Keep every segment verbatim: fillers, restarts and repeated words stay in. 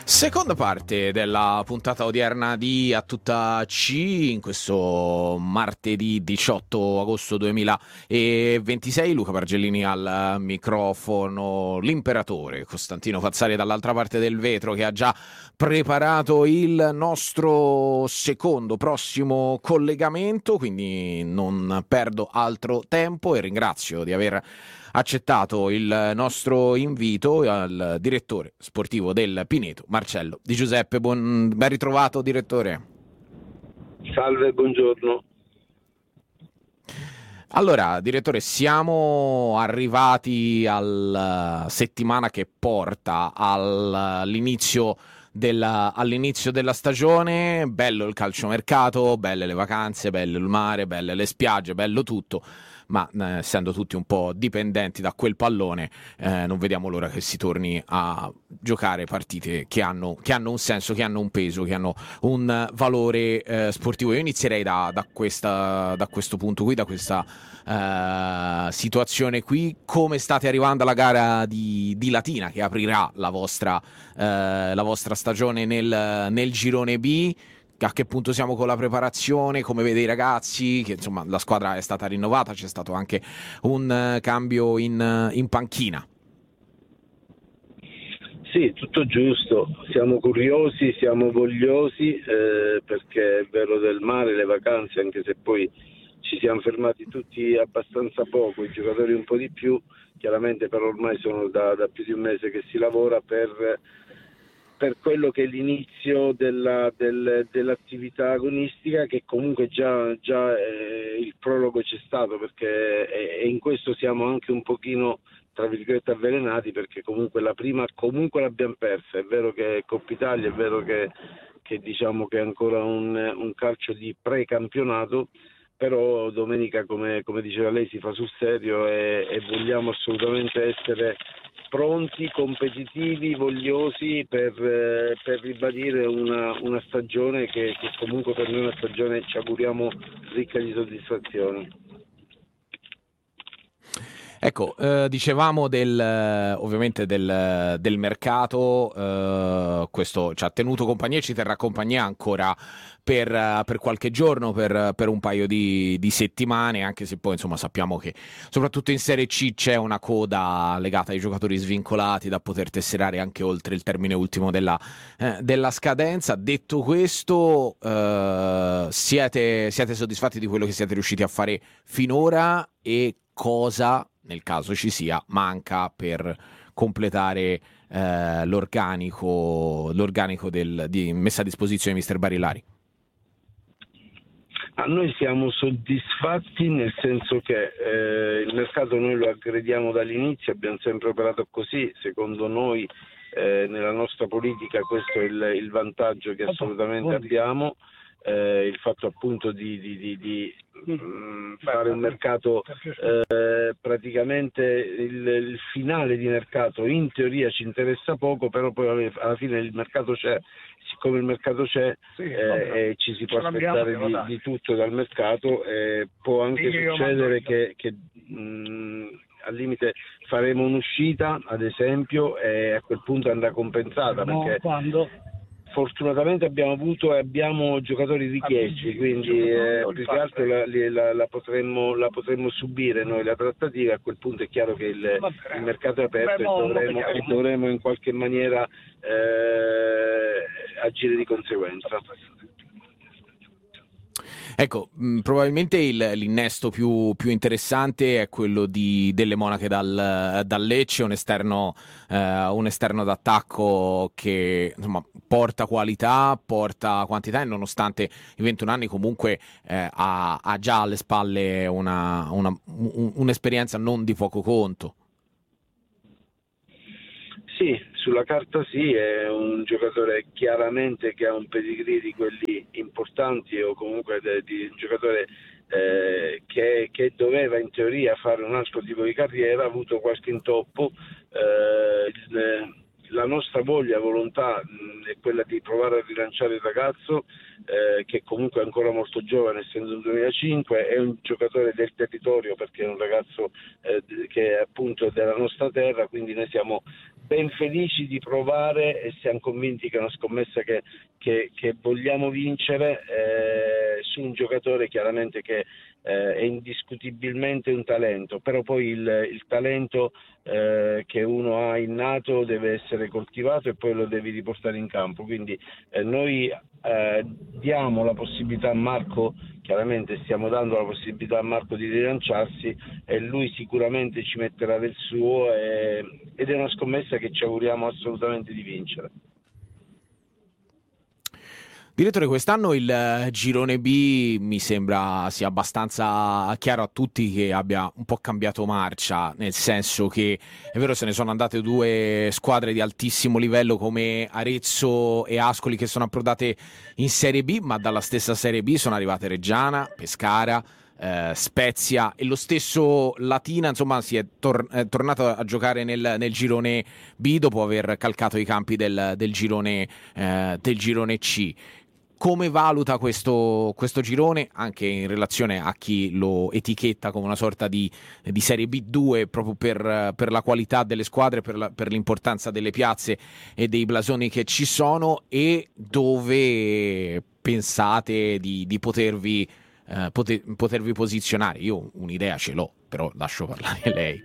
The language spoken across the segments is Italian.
Seconda parte della puntata odierna di A Tutta C, in questo martedì diciotto agosto duemilaventisei. Luca Bargellini al microfono, l'imperatore Costantino Fazzari dall'altra parte del vetro, che ha già preparato il nostro secondo prossimo collegamento, quindi non perdo altro tempo e ringrazio di aver accettato il nostro invito al direttore sportivo del Pineto, Marcello Di Giuseppe. Buon, ben ritrovato, direttore. Salve, buongiorno. Allora, direttore, siamo arrivati alla settimana che porta all'inizio della, all'inizio della stagione. Bello il calciomercato, belle le vacanze, bello il mare, belle le spiagge, bello tutto. Ma eh, essendo tutti un po' dipendenti da quel pallone, eh, non vediamo l'ora che si torni a giocare partite che hanno, che hanno un senso, che hanno un peso, che hanno un valore eh, sportivo. Io inizierei da, da, questa, da questo punto qui, da questa eh, situazione qui. Come state arrivando alla gara di, di Latina, che aprirà la vostra, eh, la vostra stagione nel, nel girone B? A che punto siamo con la preparazione, come vede i ragazzi, che insomma la squadra è stata rinnovata, c'è stato anche un uh, cambio in, uh, in panchina. Sì, tutto giusto, siamo curiosi, siamo vogliosi, eh, perché è vero del mare, le vacanze, anche se poi ci siamo fermati tutti abbastanza poco, i giocatori un po' di più, chiaramente però ormai sono da, da più di un mese che si lavora per... per quello che è l'inizio della, del, dell'attività agonistica, che comunque già, già eh, il prologo c'è stato, perché e, e in questo siamo anche un pochino tra virgolette avvelenati, perché comunque la prima comunque l'abbiamo persa. È vero che è Coppa Italia, è vero che, che diciamo che è ancora un, un calcio di pre-campionato, però domenica, come, come diceva lei, si fa sul serio e, e vogliamo assolutamente essere pronti, competitivi, vogliosi per, eh, per ribadire una, una stagione che, che comunque per noi è una stagione, ci auguriamo, ricca di soddisfazioni. Ecco, eh, dicevamo del, ovviamente del, del mercato, eh, questo ci ha tenuto compagnia e ci terrà compagnia ancora per, per qualche giorno, per, per un paio di, di settimane, anche se poi insomma sappiamo che soprattutto in Serie C c'è una coda legata ai giocatori svincolati da poter tesserare anche oltre il termine ultimo della, eh, della scadenza. Detto questo, eh, siete, siete soddisfatti di quello che siete riusciti a fare finora e cosa, nel caso ci sia, manca per completare eh, l'organico, l'organico del, di, messa a disposizione di mister Barilari? Ah, noi siamo soddisfatti nel senso che eh, il mercato noi lo aggrediamo dall'inizio, abbiamo sempre operato così, secondo noi eh, nella nostra politica questo è il, il vantaggio che assolutamente abbiamo. Eh, il fatto appunto di, di, di, di mh, fare un mercato eh, praticamente il, il finale di mercato in teoria ci interessa poco, però poi alla fine il mercato c'è, siccome il mercato c'è eh, e ci si può aspettare di, di tutto dal mercato, eh, può anche succedere che, che mh, al limite faremo un'uscita ad esempio e a quel punto andrà compensata, perché quando? Fortunatamente abbiamo avuto e abbiamo giocatori richiesti, quindi eh, più che altro la, la, la, potremmo, la potremmo subire noi la trattativa. A quel punto è chiaro che il, il mercato è aperto e dovremo, e dovremo in qualche maniera eh, agire di conseguenza. Ecco, mh, probabilmente il, l'innesto più, più interessante è quello di, delle Monache dal, dal Lecce, un esterno, eh, un esterno d'attacco che insomma porta qualità, porta quantità e nonostante i ventuno anni comunque eh, ha, ha già alle spalle una, una, un, un'esperienza non di poco conto. Sì, sulla carta sì, è un giocatore chiaramente che ha un pedigree di quelli importanti, o comunque de, di un giocatore eh, che, che doveva in teoria fare un altro tipo di carriera, ha avuto qualche intoppo. Eh, il, la nostra voglia, volontà mh, è quella di provare a rilanciare il ragazzo, eh, che comunque è ancora molto giovane, essendo un duemilacinque, è un giocatore del territorio perché è un ragazzo eh, che è appunto della nostra terra, quindi noi siamo ben felici di provare e siamo convinti che è una scommessa che, che, che vogliamo vincere eh, su un giocatore chiaramente che eh, è indiscutibilmente un talento, però poi il, il talento eh, che uno ha innato deve essere coltivato e poi lo devi riportare in campo, quindi eh, noi eh, diamo la possibilità a Marco, chiaramente stiamo dando la possibilità a Marco di rilanciarsi e lui sicuramente ci metterà del suo e, ed è una scommessa che ci auguriamo assolutamente di vincere. Direttore, quest'anno il girone B mi sembra sia abbastanza chiaro a tutti che abbia un po' cambiato marcia, nel senso che è vero se ne sono andate due squadre di altissimo livello come Arezzo e Ascoli che sono approdate in Serie B, ma dalla stessa Serie B sono arrivate Reggiana, Pescara, eh, Spezia e lo stesso Latina, insomma si è, tor- è tornato a giocare nel, nel girone B dopo aver calcato i campi del, del, girone, eh, del girone C. Come valuta questo, questo girone, anche in relazione a chi lo etichetta come una sorta di, di Serie B due, proprio per, per la qualità delle squadre, per, la, per l'importanza delle piazze e dei blasoni che ci sono, e dove pensate di, di potervi, eh, poter, potervi posizionare? Io un'idea ce l'ho, però lascio parlare lei.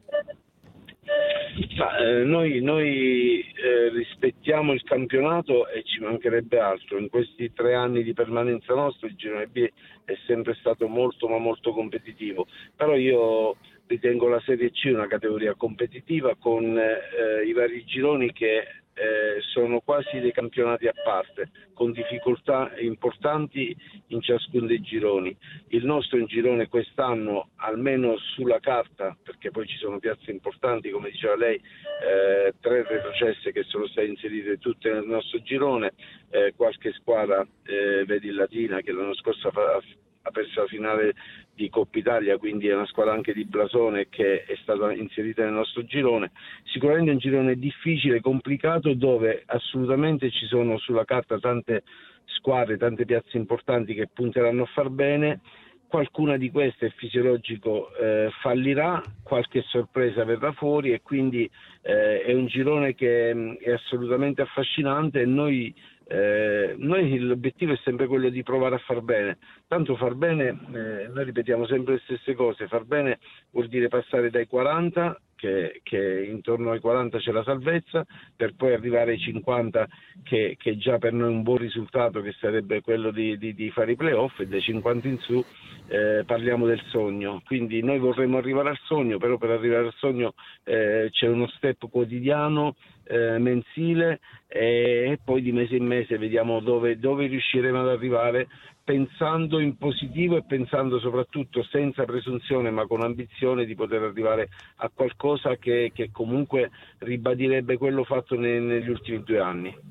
Ma, eh, noi noi eh, rispettiamo il campionato e ci mancherebbe altro. In questi tre anni di permanenza nostra il girone B è sempre stato molto ma molto competitivo, però io ritengo la Serie C una categoria competitiva con eh, i vari gironi che eh, sono quasi dei campionati a parte, con difficoltà importanti in ciascuno dei gironi. Il nostro è un girone quest'anno, almeno sulla carta, perché poi ci sono piazze importanti, come diceva lei, eh, tre retrocesse che sono state inserite tutte nel nostro girone, eh, qualche squadra, eh, vedi il Latina che l'anno scorso ha, ha perso la finale di Coppa Italia, quindi è una squadra anche di blasone che è stata inserita nel nostro girone. Sicuramente è un girone difficile, complicato, dove assolutamente ci sono sulla carta tante squadre, tante piazze importanti che punteranno a far bene. Qualcuna di queste è fisiologico, eh, fallirà, qualche sorpresa verrà fuori e quindi eh, è un girone che mh, è assolutamente affascinante e noi Eh, noi l'obiettivo è sempre quello di provare a far bene, tanto far bene, eh, noi ripetiamo sempre le stesse cose, far bene vuol dire passare dai quaranta, che, che intorno ai quaranta c'è la salvezza, per poi arrivare ai cinquanta che, che già per noi è un buon risultato, che sarebbe quello di, di, di fare i playoff, e dai cinquanta in su eh, parliamo del sogno, quindi noi vorremmo arrivare al sogno, però per arrivare al sogno eh, c'è uno step quotidiano, Eh, mensile e, e poi di mese in mese vediamo dove, dove riusciremo ad arrivare, pensando in positivo e pensando soprattutto senza presunzione ma con ambizione di poter arrivare a qualcosa che, che comunque ribadirebbe quello fatto ne, negli ultimi due anni.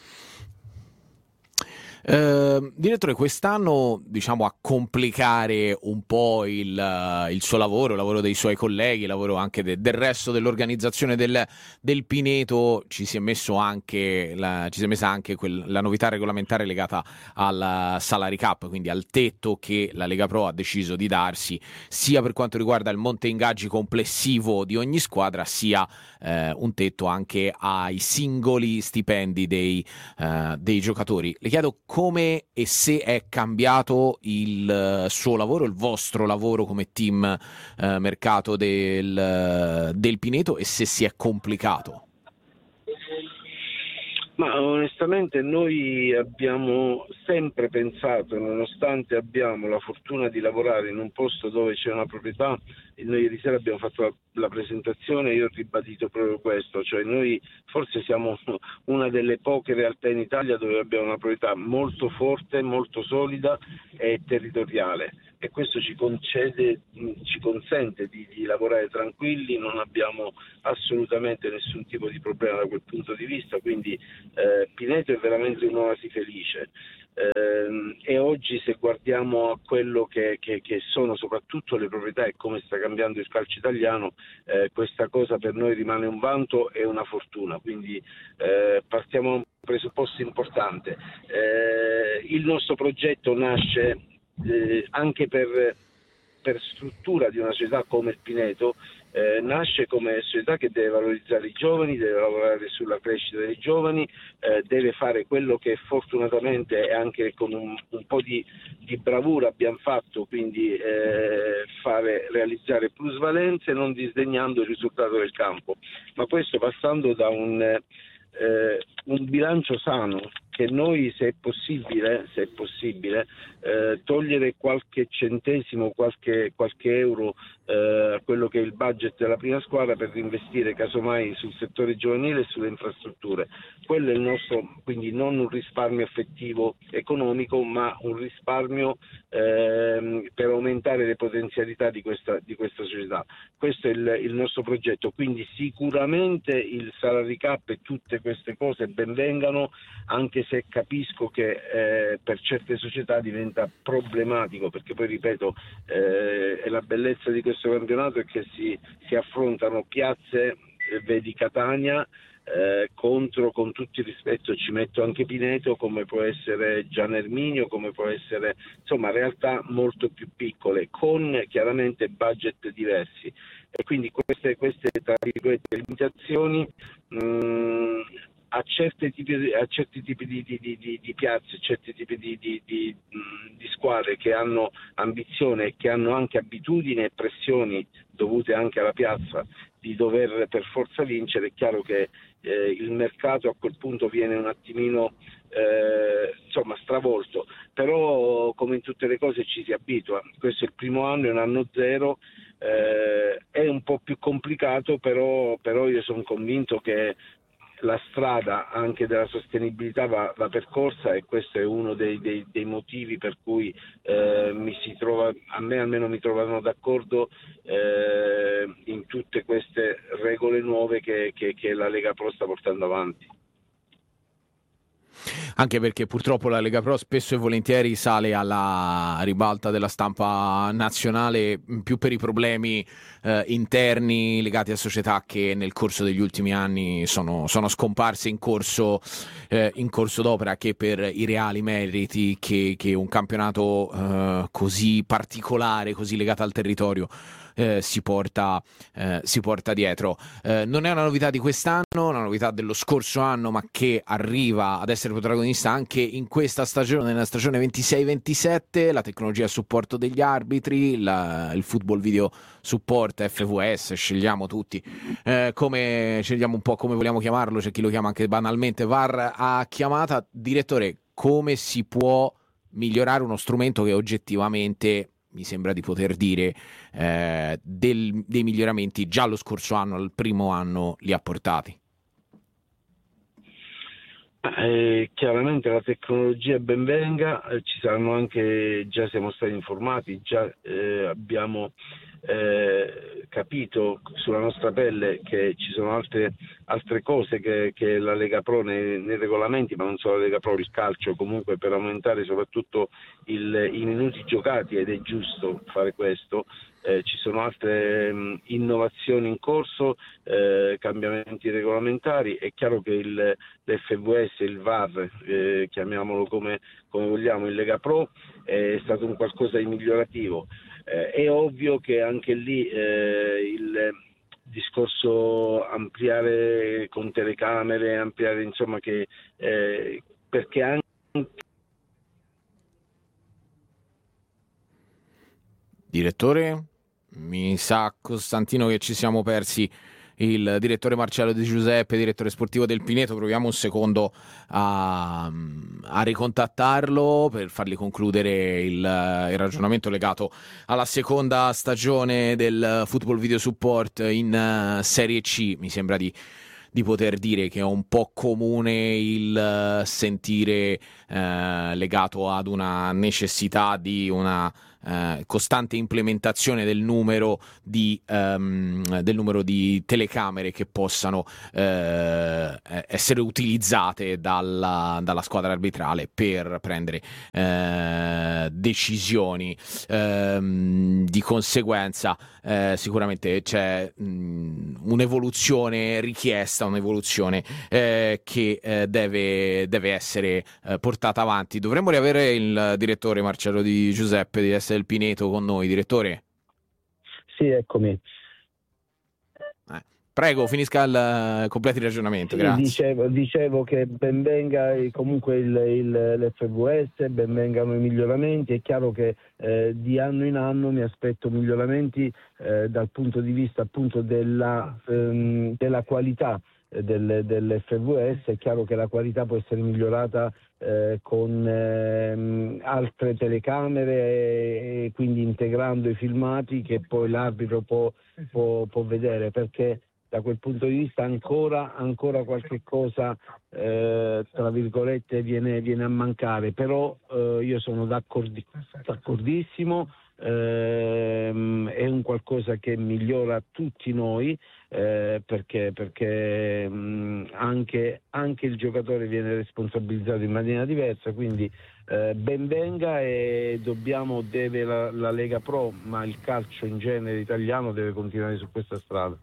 Uh, direttore, quest'anno, diciamo, a complicare un po' il, uh, il suo lavoro, il lavoro dei suoi colleghi, il lavoro anche de- del resto dell'organizzazione del, del Pineto, ci si è messo anche la, ci si è messa anche quel, la novità regolamentare legata al salary cap, quindi al tetto che la Lega Pro ha deciso di darsi, sia per quanto riguarda il monte ingaggi complessivo di ogni squadra, sia eh, un tetto anche ai singoli stipendi dei, uh, dei giocatori. Le chiedo come e se è cambiato il suo lavoro, il vostro lavoro come team eh, mercato del, del Pineto, e se si è complicato. Ma onestamente noi abbiamo sempre pensato, nonostante abbiamo la fortuna di lavorare in un posto dove c'è una proprietà, e noi ieri sera abbiamo fatto la, la presentazione e io ho ribadito proprio questo, cioè noi forse siamo una delle poche realtà in Italia dove abbiamo una proprietà molto forte, molto solida e territoriale, e questo ci concede, ci consente di, di lavorare tranquilli, non abbiamo assolutamente nessun tipo di problema da quel punto di vista, quindi eh, Pineto è veramente un'oasi felice. Eh, e oggi se guardiamo a quello che, che, che sono soprattutto le proprietà e come sta cambiando il calcio italiano, eh, questa cosa per noi rimane un vanto e una fortuna, quindi eh, partiamo da un presupposto importante. Eh, il nostro progetto nasce Eh, anche per, per struttura di una società come il Pineto, Eh, nasce come società che deve valorizzare i giovani, deve lavorare sulla crescita dei giovani, eh, deve fare quello che fortunatamente e anche con un, un po' di, di bravura abbiamo fatto, quindi eh, fare, realizzare plusvalenze non disdegnando il risultato del campo, ma questo passando da un, eh, un bilancio sano, che noi, se è possibile, se è possibile eh, togliere qualche centesimo, qualche, qualche euro eh, a quello che è il budget della prima squadra per investire casomai sul settore giovanile e sulle infrastrutture. Quello è il nostro, quindi non un risparmio effettivo economico, ma un risparmio eh, per aumentare le potenzialità di questa, di questa società. Questo è il, il nostro progetto, quindi sicuramente il salary cap e tutte queste cose benvengano, anche se capisco che eh, per certe società diventa problematico, perché poi ripeto, eh, è la bellezza di questo campionato è che si, si affrontano piazze, eh, vedi Catania, eh, contro, con tutto il rispetto ci metto anche Pineto, come può essere Gian Erminio, come può essere, insomma, realtà molto più piccole, con chiaramente budget diversi, e quindi queste, queste tra virgolette limitazioni mh, a, certe tipi, a certi tipi di, di, di, di piazze, certi tipi di, di, di, di squadre che hanno ambizione e che hanno anche abitudini e pressioni dovute anche alla piazza di dover per forza vincere, è chiaro che eh, il mercato a quel punto viene un attimino eh, insomma stravolto, però come in tutte le cose ci si abitua. Questo è il primo anno, è un anno zero, eh, è un po' più complicato, però, però io sono convinto che la strada anche della sostenibilità va, va percorsa, e questo è uno dei, dei, dei motivi per cui eh, mi si trova, a me almeno mi trovano d'accordo eh, in tutte queste regole nuove che, che, che la Lega Pro sta portando avanti. Anche perché purtroppo la Lega Pro spesso e volentieri sale alla ribalta della stampa nazionale più per i problemi eh, interni legati a società che nel corso degli ultimi anni sono, sono scomparse in corso, eh, in corso d'opera, che per i reali meriti che, che un campionato eh, così particolare, così legato al territorio Eh, si porta eh, si porta dietro. Eh, non è una novità di quest'anno, è una novità dello scorso anno, ma che arriva ad essere protagonista anche in questa stagione, nella stagione ventisei ventisette. La tecnologia a supporto degli arbitri, la, il football video support, F V S, scegliamo tutti eh, come scegliamo un po' come vogliamo chiamarlo, c'è chi lo chiama anche banalmente V A R a chiamata. Direttore, come si può migliorare uno strumento che oggettivamente mi sembra di poter dire eh, del, dei miglioramenti già lo scorso anno, al primo anno, li ha portati? Eh, chiaramente la tecnologia ben venga, eh, ci saranno anche, già siamo stati informati, già eh, abbiamo eh, capito sulla nostra pelle che ci sono altre, altre cose che, che la Lega Pro nei, nei regolamenti, ma non solo la Lega Pro, il calcio comunque, per aumentare soprattutto il, i minuti giocati, ed è giusto fare questo. Eh, ci sono altre mh, innovazioni in corso, eh, cambiamenti regolamentari. È chiaro che il, l'F V S, il V A R, eh, chiamiamolo come, come vogliamo, il Lega Pro, è stato un qualcosa di migliorativo. Eh, è ovvio che anche lì eh, il discorso ampliare con telecamere, ampliare insomma che eh, perché anche Direttore? Mi sa, Costantino, che ci siamo persi il direttore Marcello Di Giuseppe, direttore sportivo del Pineto. Proviamo un secondo a, a ricontattarlo per fargli concludere il, il ragionamento legato alla seconda stagione del Football Video Support in uh, Serie C. Mi sembra di di poter dire che è un po' comune il sentire eh, legato ad una necessità di una eh, costante implementazione del numero di ehm, del numero di telecamere che possano eh, essere utilizzate dalla, dalla squadra arbitrale per prendere eh, decisioni. Ehm, di conseguenza eh, sicuramente c'è mh, un'evoluzione richiesta, un'evoluzione eh, che eh, deve, deve essere eh, portata avanti. Dovremmo riavere il direttore Marcello Di Giuseppe di S L Pineto con noi. Direttore? Sì, eccomi. Prego, finisca il completi il ragionamento, Sì, grazie. Dicevo, dicevo che ben venga eh, comunque il, il, l'F V S, ben vengano i miglioramenti. È chiaro che eh, di anno in anno mi aspetto miglioramenti eh, dal punto di vista appunto della, ehm, della qualità eh, del, dell'F V S. È chiaro che la qualità può essere migliorata eh, con ehm, altre telecamere e, e quindi integrando i filmati che poi l'arbitro può, può, può vedere, perché da quel punto di vista ancora, ancora qualche cosa eh, tra virgolette viene, viene a mancare, però eh, io sono d'accordi, d'accordissimo, ehm, è un qualcosa che migliora tutti noi eh, perché, perché mh, anche, anche il giocatore viene responsabilizzato in maniera diversa, quindi eh, ben venga, e dobbiamo, deve la, la Lega Pro, ma il calcio in genere italiano deve continuare su questa strada.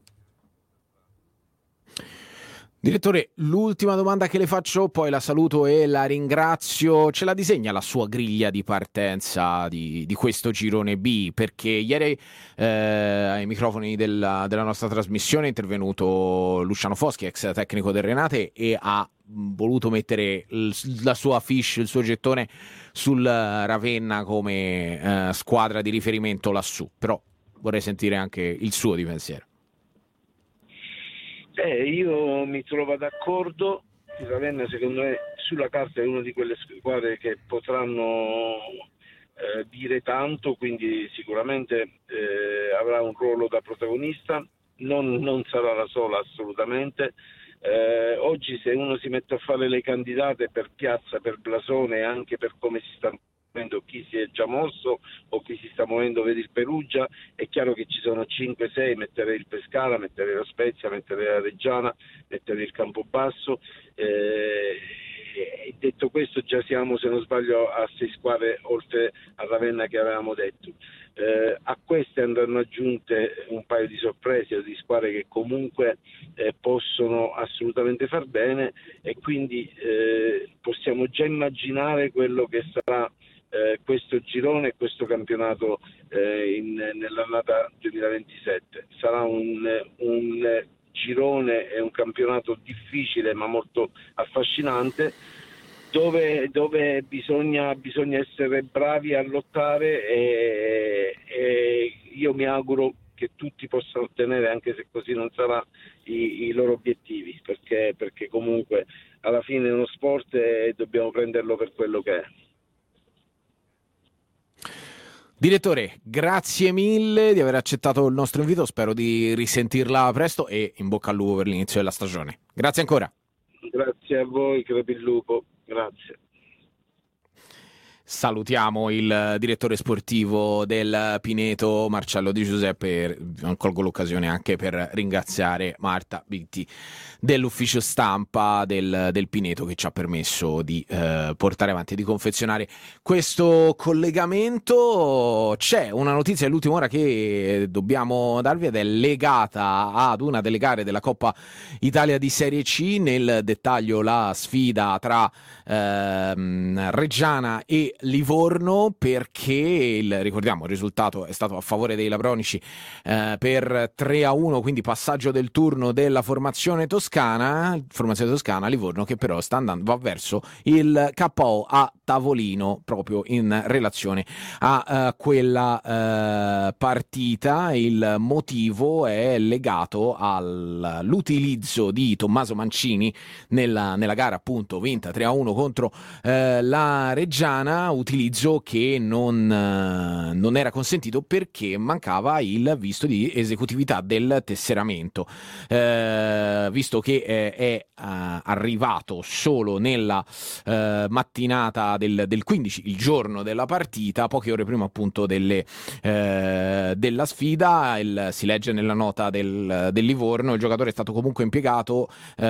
Direttore, l'ultima domanda che le faccio, poi la saluto e la ringrazio. Ce la disegna la sua griglia di partenza di, di questo girone B? Perché ieri eh, ai microfoni della, della nostra trasmissione è intervenuto Luciano Foschi, ex tecnico del Renate, e ha voluto mettere il, la sua fiche, il suo gettone sul Ravenna come eh, squadra di riferimento lassù. Però vorrei sentire anche il suo di pensiero. Eh, io mi trovo d'accordo. Il Ravenna secondo me sulla carta è una di quelle squadre che potranno eh, dire tanto, quindi sicuramente eh, avrà un ruolo da protagonista, non, non sarà la sola assolutamente. Eh, oggi se uno si mette a fare le candidate per piazza, per blasone e anche per come si sta muovendo, chi si è già mosso o chi si sta muovendo, vedi il Perugia, è chiaro che ci sono cinque sei, metterei il Pescara, metterei la Spezia, metterei la Reggiana, metterei il Campobasso. Eh, detto questo, già siamo, se non sbaglio, a sei squadre oltre a Ravenna che avevamo detto. Eh, a queste andranno aggiunte un paio di sorprese o di squadre che comunque eh, possono assolutamente far bene, e quindi eh, possiamo già immaginare quello che sarà eh, questo girone e questo campionato eh, in, nell'annata duemilaventisette. Sarà un, un girone e un campionato difficile ma molto affascinante, Dove, dove bisogna, bisogna essere bravi a lottare, e, e io mi auguro che tutti possano ottenere, anche se così non sarà, i, i loro obiettivi, perché, perché comunque alla fine è uno sport e dobbiamo prenderlo per quello che è. Direttore, grazie mille di aver accettato il nostro invito, spero di risentirla presto e in bocca al lupo per l'inizio della stagione. Grazie ancora. Grazie a voi, crepi il lupo. Grazie. Salutiamo il direttore sportivo del Pineto, Marcello Di Giuseppe. Colgo l'occasione anche per ringraziare Marta Bitti dell'ufficio stampa del, del Pineto, che ci ha permesso di eh, portare avanti e di confezionare questo collegamento. C'è una notizia dell'ultima ora che dobbiamo darvi ed è legata ad una delle gare della Coppa Italia di Serie C, nel dettaglio la sfida tra ehm, Reggiana e Livorno, perché il, ricordiamo, il risultato è stato a favore dei Labronici eh, per tre a uno, quindi passaggio del turno della formazione toscana, formazione toscana. Livorno che però sta andando, va verso il K O a tavolino proprio in relazione a uh, quella uh, partita. Il motivo è legato all'utilizzo di Tommaso Mancini nella, nella gara appunto vinta tre a uno contro uh, la Reggiana, utilizzo che non, uh, non era consentito perché mancava il visto di esecutività del tesseramento, uh, visto che è, è uh, arrivato solo nella uh, mattinata del, del quindici, il giorno della partita, poche ore prima appunto delle, uh, della sfida. Il, si legge nella nota del, del Livorno: il giocatore è stato comunque impiegato uh,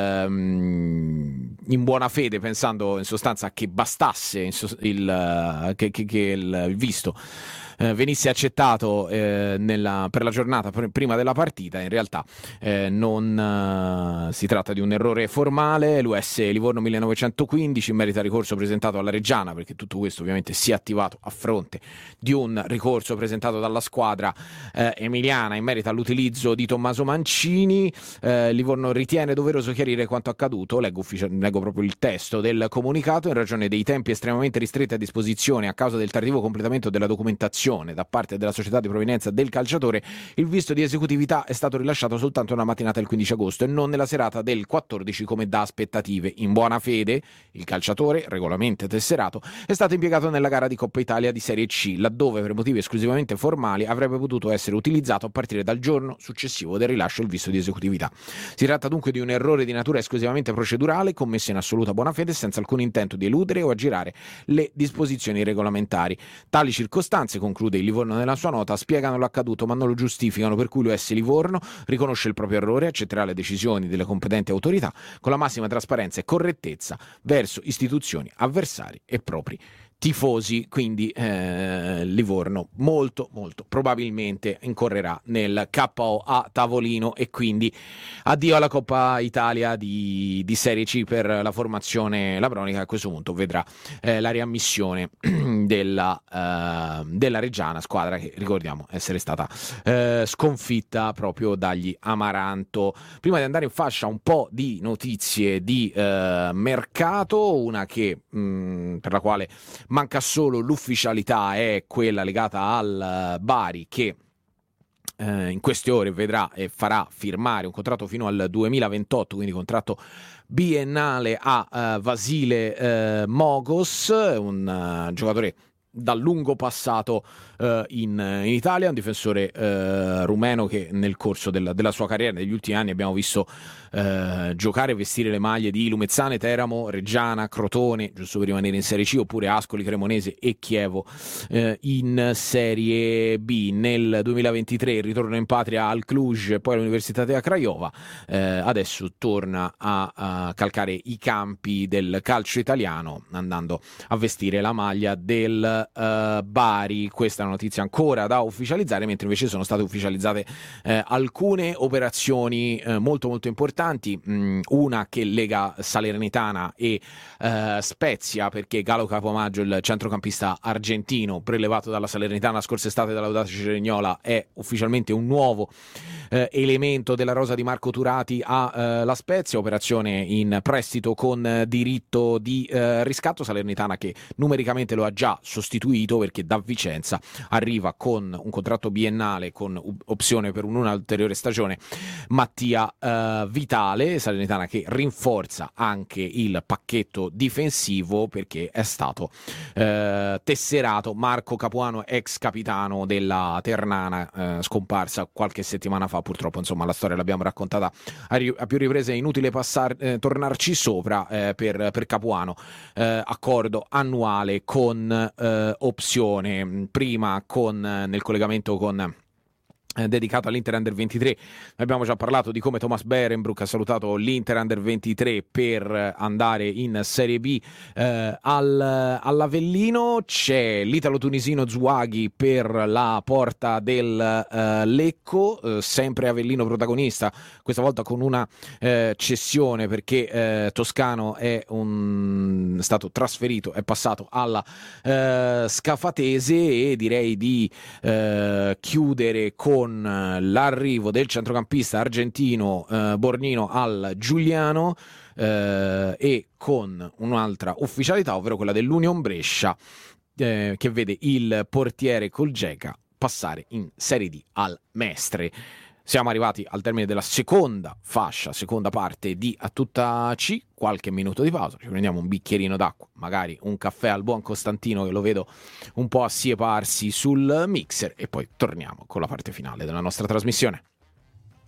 in buona fede, pensando in sostanza che bastasse in so- il, che, che, che il, il visto eh, venisse accettato eh, nella, per la giornata pr- prima della partita. In realtà eh, non eh, si tratta di un errore formale. L'U S Livorno millenovecentoquindici merita ricorso presentato alla Reggiana, perché tutto questo ovviamente si è attivato a fronte di un ricorso presentato dalla squadra eh, emiliana in merito all'utilizzo di Tommaso Mancini. eh, Livorno ritiene doveroso chiarire quanto accaduto. Leggo, ufficio- leggo proprio il testo del comunicato: in ragione dei tempi estremamente ristretti a disposizione a causa del tardivo completamento della documentazione da parte della società di provenienza del calciatore, il visto di esecutività è stato rilasciato soltanto nella mattinata del quindici agosto e non nella serata del quattordici come da aspettative. In buona fede il calciatore, regolarmente tesserato, è stato impiegato nella gara di Coppa Italia di Serie C, laddove per motivi esclusivamente formali avrebbe potuto essere utilizzato a partire dal giorno successivo del rilascio del visto di esecutività. Si tratta dunque di un errore di natura esclusivamente procedurale, commesso in assoluta buona fede senza alcun intento di eludere o aggirare le disposizioni regolamentari. Tali circostanze, conclude il Livorno nella sua nota, spiegano l'accaduto ma non lo giustificano, per cui l'U S Livorno riconosce il proprio errore e accetterà le decisioni delle competenti autorità con la massima trasparenza e correttezza verso istituzioni, avversari e propri tifosi. Quindi eh, Livorno molto molto probabilmente incorrerà nel K O a tavolino, e quindi addio alla Coppa Italia di, di Serie C per la formazione labronica. A questo punto vedrà eh, la riammissione della, eh, della Reggiana, squadra che ricordiamo essere stata eh, sconfitta proprio dagli Amaranto. Prima di andare in fascia, un po' di notizie di eh, mercato. Una che mh, per la quale manca solo l'ufficialità è quella legata al Bari, che eh, in queste ore vedrà e farà firmare un contratto fino al duemilaventotto, quindi contratto biennale a uh, Vasile uh, Mogos, un uh, giocatore dal lungo passato uh, in, in Italia, un difensore uh, rumeno che nel corso del, della sua carriera, negli ultimi anni, abbiamo visto uh, giocare e vestire le maglie di Lumezzane, Teramo, Reggiana, Crotone, giusto per rimanere in Serie C, oppure Ascoli, Cremonese e Chievo uh, in Serie B. Nel duemilaventitré il ritorno in patria al Cluj e poi all'Università della Craiova. Uh, adesso torna a, a calcare i campi del calcio italiano, andando a vestire la maglia del Uh, Bari. Questa è una notizia ancora da ufficializzare, mentre invece sono state ufficializzate uh, alcune operazioni uh, molto molto importanti, mm, una che lega Salernitana e uh, Spezia, perché Galo Capomaggio, il centrocampista argentino prelevato dalla Salernitana la scorsa estate dalla Audace Cerignola, è ufficialmente un nuovo uh, elemento della rosa di Marco Turati a uh, la Spezia. Operazione in prestito con uh, diritto di uh, riscatto. Salernitana che numericamente lo ha già sostituito, perché da Vicenza arriva con un contratto biennale con opzione per un'ulteriore stagione Mattia uh, Vitale. Salernitana che rinforza anche il pacchetto difensivo, perché è stato uh, tesserato Marco Capuano, ex capitano della Ternana, uh, scomparsa qualche settimana fa. Purtroppo, insomma, la storia l'abbiamo raccontata a, ri- a più riprese, è inutile passar- eh, tornarci sopra. eh, per, per Capuano, eh, accordo annuale con eh, opzione, prima con nel collegamento con Eh, dedicato all'Inter Under ventitré. Abbiamo già parlato di come Thomas Berenbroek ha salutato l'Inter Under ventitré per andare in Serie B eh, al, all'Avellino. C'è l'italo-tunisino Zouaghi per la porta del eh, Lecco, eh, sempre Avellino protagonista, questa volta con una eh, cessione, perché eh, Toscano è un, stato trasferito, è passato alla eh, Scafatese, e direi di eh, chiudere con l'arrivo del centrocampista argentino eh, Bornino al Giuliano eh, e con un'altra ufficialità, ovvero quella dell'Union Brescia, eh, che vede il portiere Colgeca passare in Serie D al Mestre. Siamo arrivati al termine della seconda fascia, seconda parte di A Tutta C. Qualche minuto di pausa, ci prendiamo un bicchierino d'acqua, magari un caffè al buon Costantino, che lo vedo un po' assieparsi sul mixer, e poi torniamo con la parte finale della nostra trasmissione.